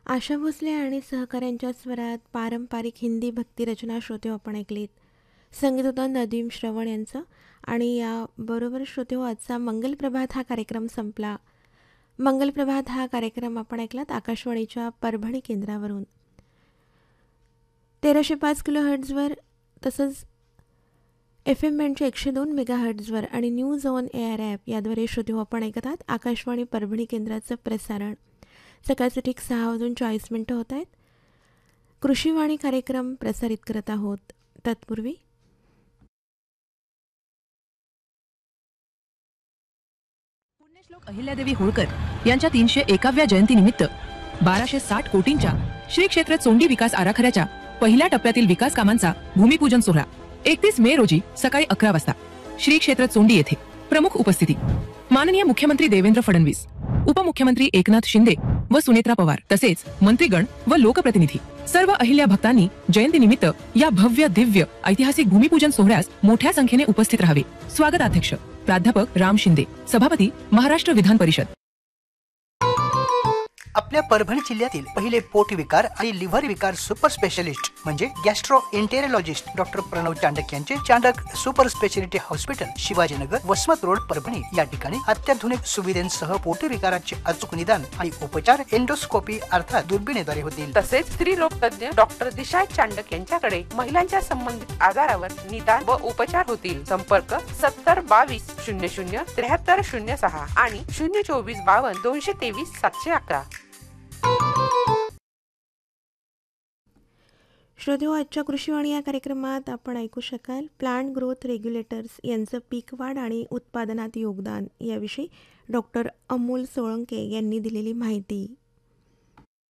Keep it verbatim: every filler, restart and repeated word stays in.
आशा भोसले आणि सहकाऱ्यांच्या स्वरात पारंपरिक हिंदी भक्तिरचना श्रोते आपण ऐकलीत. संगीत होतं नदीम श्रवण यांचं. आणि याबरोबर श्रोते आजचा मंगलप्रभात हा कार्यक्रम संपला. मंगलप्रभात हा कार्यक्रम आपण ऐकलात आकाशवाणीच्या परभणी केंद्रावरून तेराशे पाच किलो हर्ट्झवर, तसंच एफ एम बँडच्या एकशे दोन मेगा हर्ट्झवर आणि न्यूज ऑन एअर ॲप याद्वारे श्रोते आपण ऐकतात आकाशवाणी परभणी केंद्राचं प्रसारण. सकाळचे ठीक सहा वाजून चाळीस मिनटं होत आहेत. कृषीवाणी कार्यक्रम प्रसारित करत आहोत. तत्पूर्वी पुण्यश्लोक अहिल्यादेवी होळकर यांच्या तीनशे एकाव्या जयंतीनिमित्त बाराशे साठ कोटींच्या श्री क्षेत्र चोंडी विकास आराखड्याच्या पहिल्या टप्प्यातील विकास कामांचा भूमिपूजन सोहळा एकतीस मे रोजी सकाळी अकरा वाजता श्री क्षेत्र चोंडी येथे. प्रमुख उपस्थिती माननीय मुख्यमंत्री देवेंद्र फडणवीस, उपमुख्यमंत्री एकनाथ शिंदे व सुनेत्रा पवार, तसेच मंत्रीगण व लोकप्रतिनिधी. सर्व अहिल्या भक्तांनी जयंतीनिमित्त या भव्य दिव्य ऐतिहासिक भूमिपूजन सोहळ्यास मोठ्या संख्येने उपस्थित राहावे. स्वागताध्यक्ष प्राध्यापक राम शिंदे, सभापती महाराष्ट्र विधान परिषद. आपल्या परभणी जिल्ह्यातील पहिले पोट विकार आणि लिव्हर विकार सुपर स्पेशलिस्ट म्हणजे गॅस्ट्रो एंटेरोलॉजिस्ट डॉक्टर प्रणव चांडक यांचे Chandak super speciality hospital, Shivajinagar, Vasmat road, Parbhani या ठिकाणी अत्याधुनिक सुविधांसह पोट विकाराचे अचूक निदान आणि उपचार एंडोस्कोपी अर्थात दुर्बिणीद्वारे होतील. तसेच स्त्रीरोग तज्ञ डॉक्टर दिशा चांडक यांच्याकडे महिलांच्या संबंधित आजारावर निदान व उपचार होतील. संपर्क सत्तर बावीस शून्य शून्य त्र्याहत्तर शून्य सहा आणि शून्य चोवीस बावन्न दोनशे तेवीस सातशे अकरा. श्रोते, आजच्या कृषीवाणी या कार्यक्रमात आपण ऐकू शकाल प्लांट ग्रोथ रेग्युलेटर्स यांचं पीक वाढ आणि उत्पादनात योगदान याविषयी डॉक्टर अमोल सोळंके यांनी दिलेली माहिती.